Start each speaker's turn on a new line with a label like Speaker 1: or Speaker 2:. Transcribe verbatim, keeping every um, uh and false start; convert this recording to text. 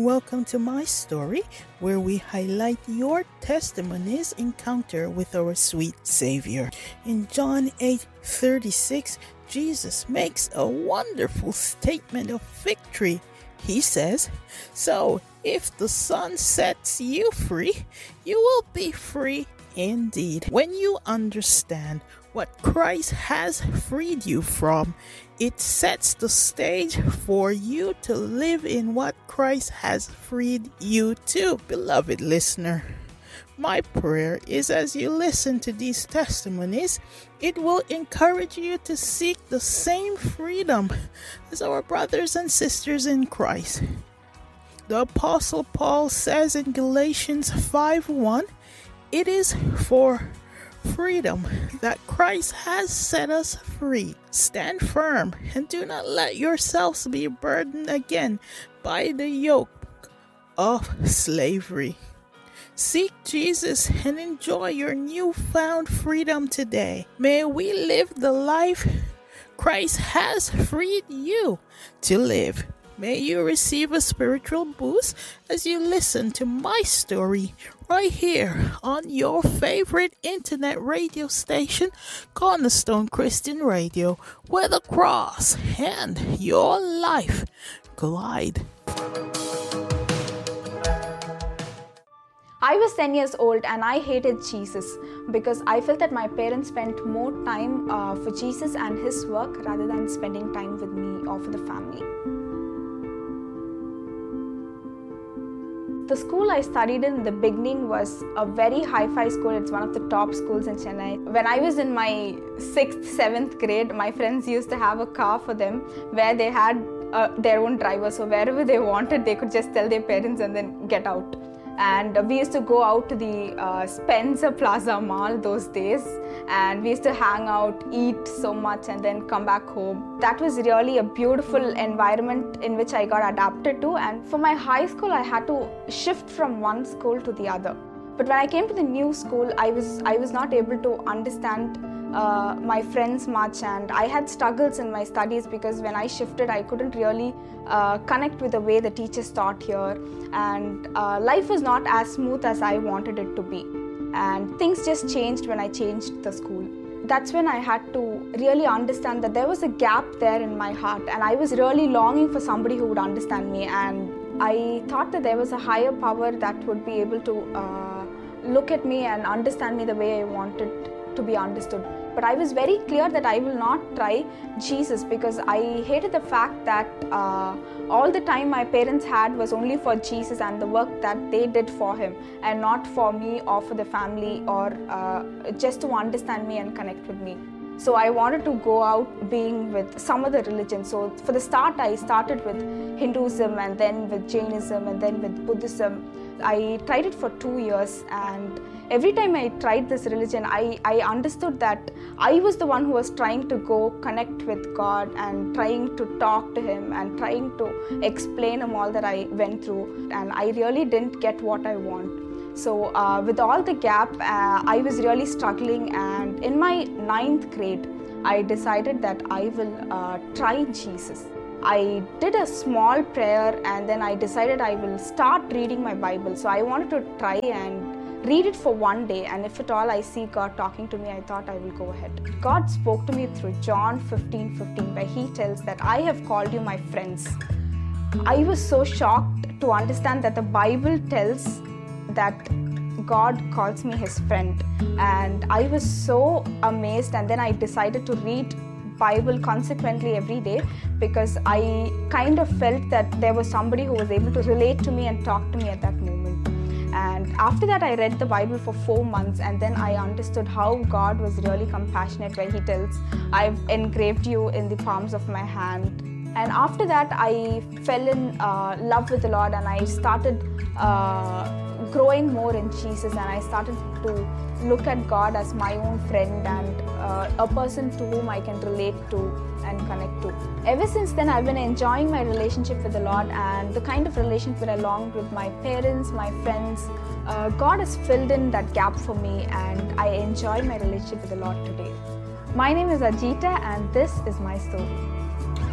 Speaker 1: and welcome to my story, where we highlight your testimony's encounter with our sweet Savior. In John eight thirty-six, Jesus makes a wonderful statement of victory. He says, "So, if the Son sets you free, you will be free indeed." When you understand what Christ has freed you from, it sets the stage for you to live in what Christ has freed you to. Beloved listener, my prayer is as you listen to these testimonies, it will encourage you to seek the same freedom as our brothers and sisters in Christ. The Apostle Paul says in Galatians five one, "It is for freedom that Christ has set us free. Stand firm and do not let yourselves be burdened again by the yoke of slavery." Seek Jesus and enjoy your newfound freedom today. May we live the life Christ has freed you to live. May you receive a spiritual boost as you listen to my story right here on your favorite internet radio station, Cornerstone Christian Radio, where the cross and your life collide.
Speaker 2: I was ten years old and I hated Jesus because I felt that my parents spent more time uh, for Jesus and his work rather than spending time with me or for the family. The school I studied in the beginning was a very hi-fi school. It's one of the top schools in Chennai. When I was in my sixth, seventh grade, my friends used to have a car for them where they had uh, their own driver. So wherever they wanted, they could just tell their parents and then get out. And we used to go out to the uh, Spencer Plaza Mall those days, and we used to hang out, eat so much, and then come back home. That was really a beautiful environment in which I got adapted to. And for my high school, I had to shift from one school to the other. But when I came to the new school, I was I was not able to understand uh, my friends much, and I had struggles in my studies because when I shifted, I couldn't really uh, connect with the way the teachers taught here, and uh, life was not as smooth as I wanted it to be. And things just changed when I changed the school. That's when I had to really understand that there was a gap there in my heart, and I was really longing for somebody who would understand me. And I thought that there was a higher power that would be able to uh, look at me and understand me the way I wanted to be understood. But I was very clear that I will not try Jesus because I hated the fact that uh, all the time my parents had was only for Jesus and the work that they did for him, and not for me or for the family or uh, just to understand me and connect with me. So I wanted to go out being with some other religion. So for the start, I started with Hinduism and then with Jainism and then with Buddhism. I tried it for two years, and every time I tried this religion, I, I understood that I was the one who was trying to go connect with God and trying to talk to him and trying to explain him all that I went through, and I really didn't get what I want. So uh, with all the gap, uh, I was really struggling, and in my ninth grade, I decided that I will uh, try Jesus. I did a small prayer, and then I decided I will start reading my Bible. So I wanted to try and read it for one day, and if at all I see God talking to me, I thought I will go ahead. God spoke to me through John fifteen fifteen, where he tells that I have called you my friends. I was so shocked to understand that the Bible tells that God calls me his friend, and I was so amazed. And then I decided to read Bible consequently every day because I kind of felt that there was somebody who was able to relate to me and talk to me at that moment. And after that, I read the Bible for four months, and then I understood how God was really compassionate, where he tells, I've engraved you in the palms of my hand. And after that, I fell in uh, love with the Lord, and I started uh, growing more in Jesus, and I started to look at God as my own friend and uh, a person to whom I can relate to and connect to. Ever since then, I've been enjoying my relationship with the Lord, and the kind of relationship along with my parents, my friends. Uh, God has filled in that gap for me, and I enjoy my relationship with the Lord today. My name is Ajita, and this is my story.